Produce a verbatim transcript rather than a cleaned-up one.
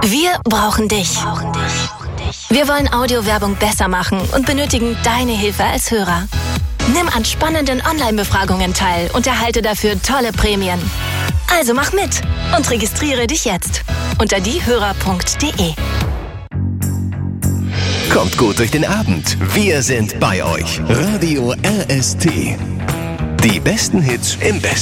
Wir brauchen dich. Wir wollen Audiowerbung besser machen und benötigen deine Hilfe als Hörer. Nimm an spannenden Online-Befragungen teil und erhalte dafür tolle Prämien. Also mach mit und registriere dich jetzt unter diehörer punkt de. Kommt gut durch den Abend. Wir sind bei euch. Radio R S T. Die besten Hits im besten